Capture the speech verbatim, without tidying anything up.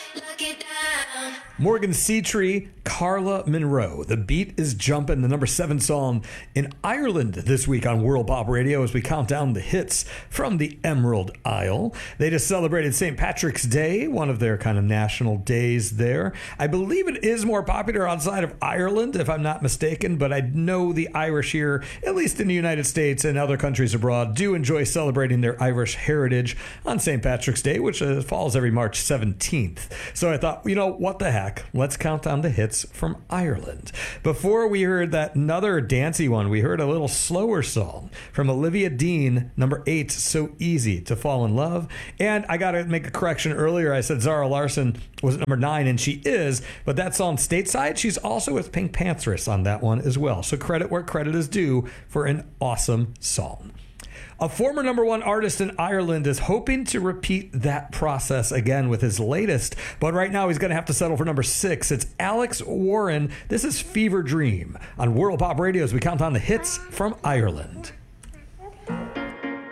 Morgan Seatree, Carla Monroe. The beat is jumping, the number seven song in Ireland this week on World Pop Radio as we count down the hits from the Emerald Isle. They just celebrated Saint Patrick's Day, one of their kind of national days there. I believe it is more popular outside of Ireland, if I'm not mistaken, but I know the Irish here, at least in the United States and other countries abroad, do enjoy celebrating their Irish heritage on Saint Patrick's Day, which uh, falls every March seventeenth. So I thought, you know, what the heck? Let's count down the hits from Ireland. Before we heard that another dancey one, we heard a little slower song from Olivia Dean, number eight, So Easy to Fall in Love. And I got to make a correction earlier. I said Zara Larsson was number nine, and she is, but that song Stateside, she's also with Pink Panthers on that one as well. So credit where credit is due for an awesome song. A former number one artist in Ireland is hoping to repeat that process again with his latest, but right now he's going to have to settle for number six. It's Alex Warren. This is Fever Dream on World Pop Radio as we count down the hits from Ireland.